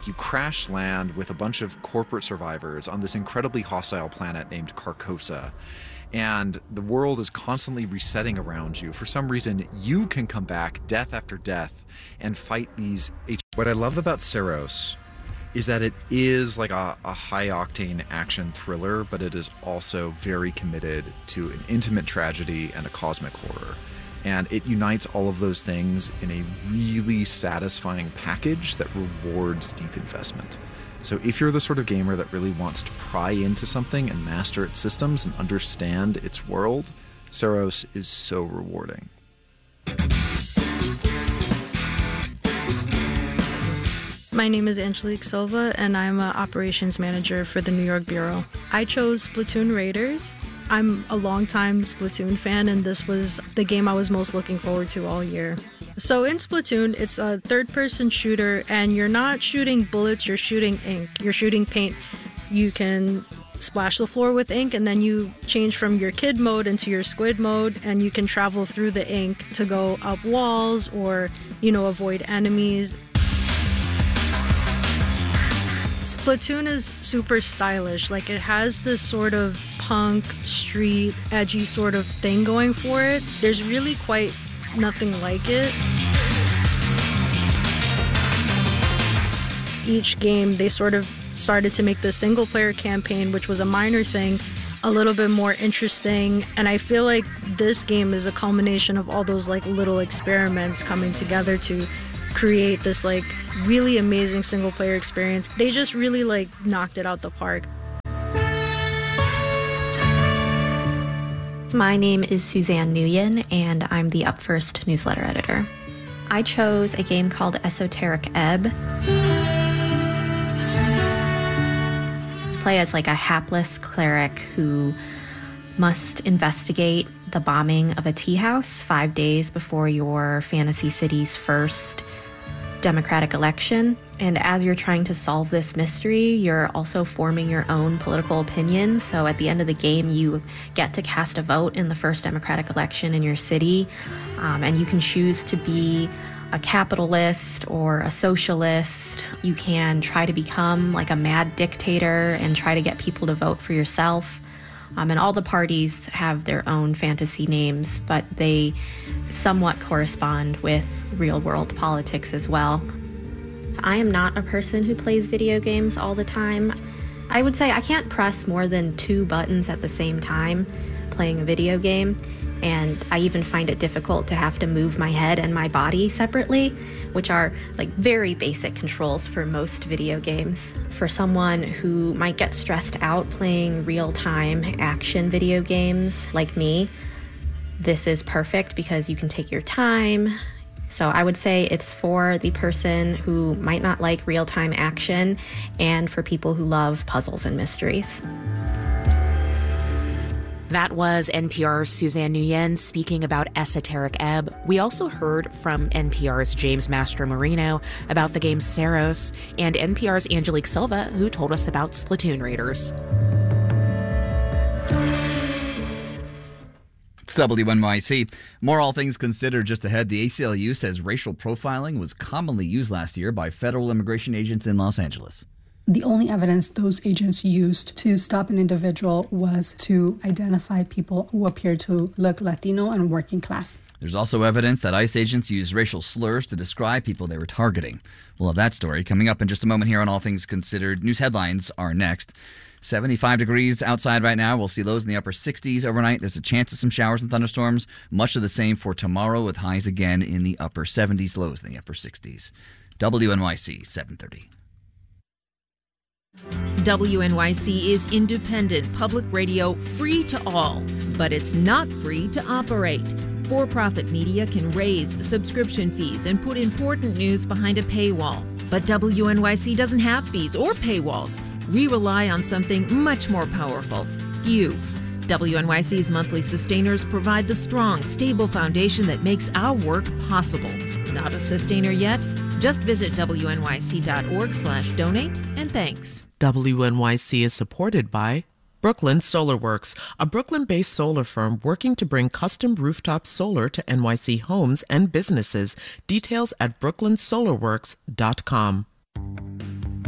you crash land with a bunch of corporate survivors on this incredibly hostile planet named Carcosa. And the world is constantly resetting around you. For some reason, you can come back death after death and fight these. What I love about Seiros is that it is like a high-octane action thriller, but it is also very committed to an intimate tragedy and a cosmic horror. And it unites all of those things in a really satisfying package that rewards deep investment. So if you're the sort of gamer that really wants to pry into something and master its systems and understand its world, Seiros is so rewarding. My name is Angelique Silva, and I'm an operations manager for the New York Bureau. I chose Splatoon Raiders. I'm a longtime Splatoon fan, and this was the game I was most looking forward to all year. So in Splatoon, it's a third-person shooter, and you're not shooting bullets, you're shooting ink. You're shooting paint. You can splash the floor with ink, and then you change from your kid mode into your squid mode, and you can travel through the ink to go up walls or, avoid enemies. Splatoon is super stylish. Like, it has this sort of punk, street, edgy sort of thing going for it. There's really quite nothing like it. Each game, they sort of started to make the single-player campaign, which was a minor thing, a little bit more interesting. And I feel like this game is a culmination of all those, little experiments coming together to create this, really amazing single-player experience. They just really, knocked it out the park. My name is Suzanne Nguyen, and I'm the Up First newsletter editor. I chose a game called Esoteric Ebb. Play as a hapless cleric who must investigate the bombing of a tea house 5 days before your fantasy city's first democratic election. And as you're trying to solve this mystery, you're also forming your own political opinion. So at the end of the game, you get to cast a vote in the first democratic election in your city. And you can choose to be a capitalist or a socialist. You can try to become a mad dictator and try to get people to vote for yourself. And all the parties have their own fantasy names, but they somewhat correspond with real-world politics as well. I am not a person who plays video games all the time. I would say I can't press more than 2 buttons at the same time playing a video game, and I even find it difficult to have to move my head and my body separately, which are very basic controls for most video games. For someone who might get stressed out playing real-time action video games like me, this is perfect because you can take your time. So I would say it's for the person who might not like real-time action and for people who love puzzles and mysteries. That was NPR's Suzanne Nguyen speaking about Esoteric Ebb. We also heard from NPR's James Mastromarino about the game Seiros, and NPR's Angelique Silva, who told us about Splatoon Raiders. It's WNYC. More All Things Considered just ahead. The ACLU says racial profiling was commonly used last year by federal immigration agents in Los Angeles. The only evidence those agents used to stop an individual was to identify people who appeared to look Latino and working class. There's also evidence that ICE agents used racial slurs to describe people they were targeting. We'll have that story coming up in just a moment here on All Things Considered. News headlines are next. 75 degrees outside right now. We'll see lows in the upper 60s overnight. There's a chance of some showers and thunderstorms. Much of the same for tomorrow, with highs again in the upper 70s, lows in the upper 60s. WNYC 730. WNYC is independent public radio, free to all, but it's not free to operate. For-profit media can raise subscription fees and put important news behind a paywall. But WNYC doesn't have fees or paywalls. We rely on something much more powerful, you. WNYC's monthly sustainers provide the strong, stable foundation that makes our work possible. Not a sustainer yet? Just visit WNYC.org/donate, and thanks. WNYC is supported by Brooklyn Solar Works, a Brooklyn-based solar firm working to bring custom rooftop solar to NYC homes and businesses. Details at brooklynsolarworks.com.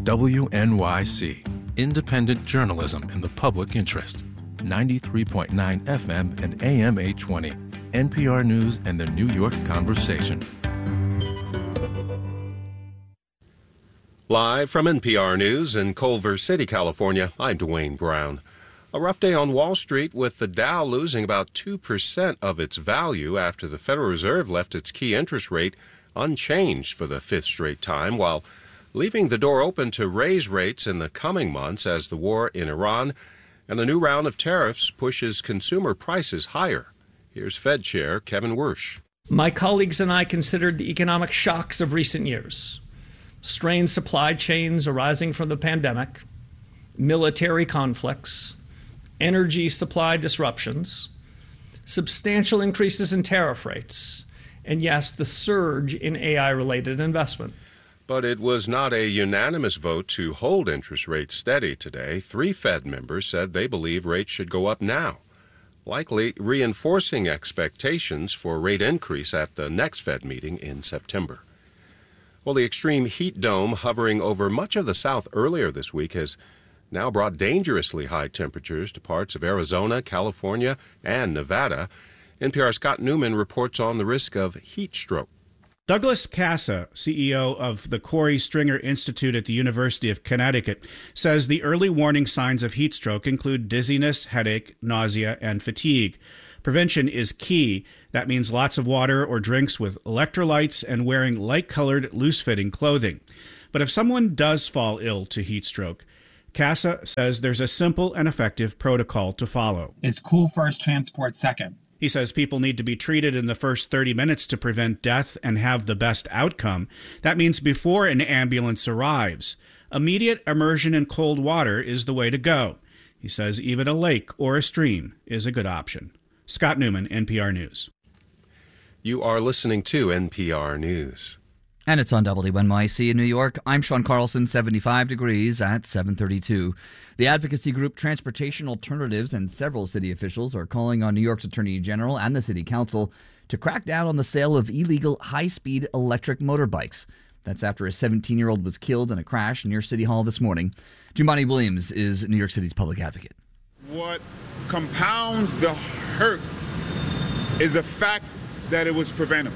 WNYC, independent journalism in the public interest. 93.9 FM and AM 820. NPR News and the New York Conversation. Live from NPR News in Culver City, California, I'm Dwayne Brown. A rough day on Wall Street with the Dow losing about 2% of its value after the Federal Reserve left its key interest rate unchanged for the fifth straight time, while leaving the door open to raise rates in the coming months as the war in Iran and the new round of tariffs pushes consumer prices higher. Here's Fed Chair Kevin Wersch. My colleagues and I considered the economic shocks of recent years: strained supply chains arising from the pandemic, military conflicts, energy supply disruptions, substantial increases in tariff rates, and yes, the surge in AI-related investment. But it was not a unanimous vote to hold interest rates steady today. 3 Fed members said they believe rates should go up now, likely reinforcing expectations for a rate increase at the next Fed meeting in September. Well, the extreme heat dome hovering over much of the South earlier this week has now brought dangerously high temperatures to parts of Arizona, California, and Nevada. NPR's Scott Newman reports on the risk of heat stroke. Douglas Casa, CEO of the Corey Stringer Institute at the University of Connecticut, says the early warning signs of heat stroke include dizziness, headache, nausea, and fatigue. Prevention is key. That means lots of water or drinks with electrolytes and wearing light-colored, loose-fitting clothing. But if someone does fall ill to heat stroke, Casa says there's a simple and effective protocol to follow. It's cool first, transport second. He says people need to be treated in the first 30 minutes to prevent death and have the best outcome. That means before an ambulance arrives. Immediate immersion in cold water is the way to go. He says even a lake or a stream is a good option. Scott Newman, NPR News. You are listening to NPR News. And it's on WNYC in New York. I'm Sean Carlson, 75 degrees at 7:32. The advocacy group Transportation Alternatives and several city officials are calling on New York's Attorney General and the City Council to crack down on the sale of illegal high-speed electric motorbikes. That's after a 17-year-old was killed in a crash near City Hall this morning. Jumbani Williams is New York City's public advocate. What compounds the hurt is the fact that it was preventable.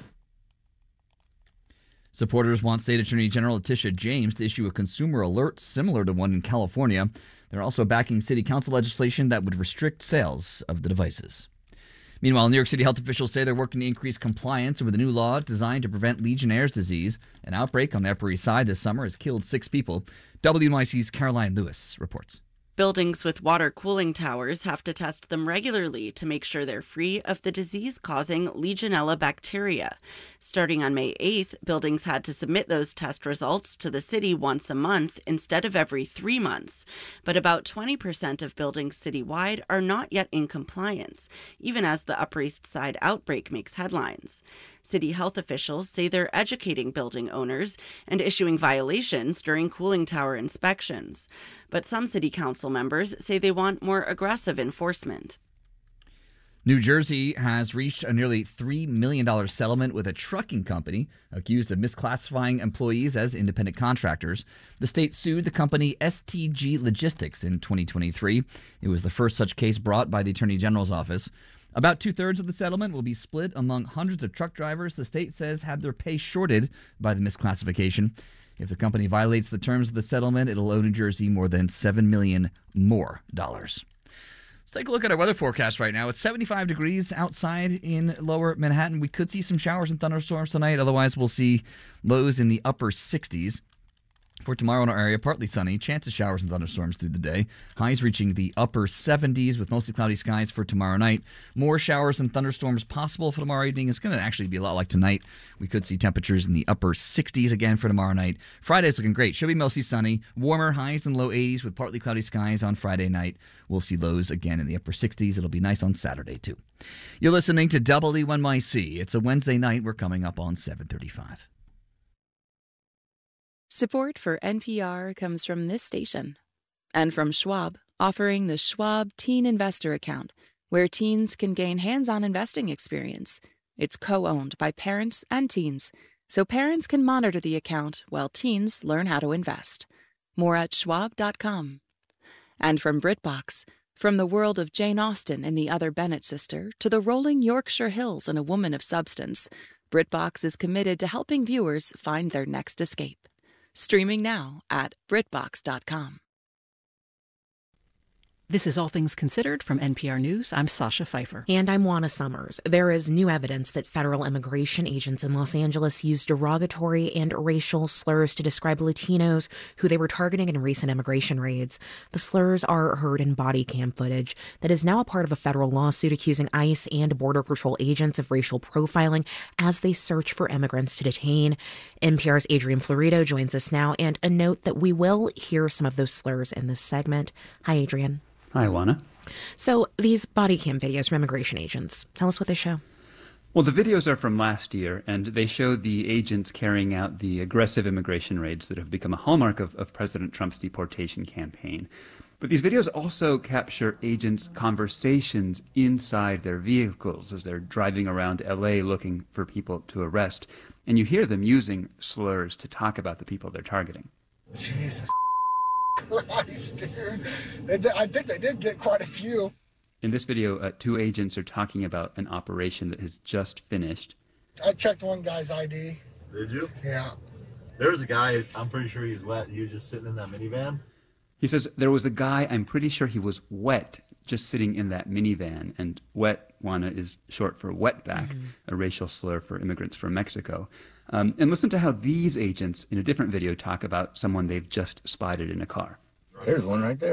Supporters want State Attorney General Letitia James to issue a consumer alert similar to one in California. They're also backing city council legislation that would restrict sales of the devices. Meanwhile, New York City health officials say they're working to increase compliance with a new law designed to prevent Legionnaire's disease. An outbreak on the Upper East Side this summer has killed 6 people. WNYC's Caroline Lewis reports. Buildings with water cooling towers have to test them regularly to make sure they're free of the disease-causing Legionella bacteria. Starting on May 8th, buildings had to submit those test results to the city once a month instead of every 3 months. But about 20% of buildings citywide are not yet in compliance, even as the Upper East Side outbreak makes headlines. City health officials say they're educating building owners and issuing violations during cooling tower inspections. But some city council members say they want more aggressive enforcement. New Jersey has reached a nearly $3 million settlement with a trucking company accused of misclassifying employees as independent contractors. The state sued the company STG Logistics in 2023. It was the first such case brought by the Attorney General's office. About 2/3 of the settlement will be split among hundreds of truck drivers the state says had their pay shorted by the misclassification. If the company violates the terms of the settlement, it'll owe New Jersey more than $7 million more. Let's take a look at our weather forecast right now. It's 75 degrees outside in lower Manhattan. We could see some showers and thunderstorms tonight. Otherwise, we'll see lows in the upper 60s. For tomorrow in our area, partly sunny, chance of showers and thunderstorms through the day. Highs reaching the upper 70s with mostly cloudy skies for tomorrow night. More showers and thunderstorms possible for tomorrow evening. It's going to actually be a lot like tonight. We could see temperatures in the upper 60s again for tomorrow night. Friday's looking great. Should be mostly sunny. Warmer highs in the low 80s with partly cloudy skies on Friday night. We'll see lows again in the upper 60s. It'll be nice on Saturday, too. You're listening to WNYC. It's a Wednesday night. We're coming up on 7:35. Support for NPR comes from this station and from Schwab, offering the Schwab Teen Investor Account, where teens can gain hands-on investing experience. It's co-owned by parents and teens, so parents can monitor the account while teens learn how to invest. More at schwab.com. And from BritBox, from the world of Jane Austen and the Other Bennet Sister to the rolling Yorkshire Hills and A Woman of Substance, BritBox is committed to helping viewers find their next escape. Streaming now at BritBox.com. This is All Things Considered from NPR News. I'm Sasha Pfeiffer. And I'm Juana Summers. There is new evidence that federal immigration agents in Los Angeles used derogatory and racial slurs to describe Latinos who they were targeting in recent immigration raids. The slurs are heard in body cam footage that is now a part of a federal lawsuit accusing ICE and Border Patrol agents of racial profiling as they search for immigrants to detain. NPR's Adrian Florido joins us now, and a note that we will hear some of those slurs in this segment. Hi, Adrian. Hi, Juana. So these body cam videos from immigration agents, tell us what they show. Well, the videos are from last year, and they show the agents carrying out the aggressive immigration raids that have become a hallmark of President Trump's deportation campaign. But these videos also capture agents' conversations inside their vehicles as they're driving around L.A. looking for people to arrest. And you hear them using slurs to talk about the people they're targeting. Jesus Christ, dude. I think they did get quite a few. In this video, two agents are talking about an operation that has just finished. I checked one guy's ID. Did you? Yeah. There was a guy, I'm pretty sure he's wet. He was just sitting in that minivan. He says there was a guy, I'm pretty sure he was wet, just sitting in that minivan. And wet, Juana, is short for wetback, a racial slur for immigrants from Mexico. And listen to how these agents in a different video talk about someone they've just spotted in a car. There's one right there.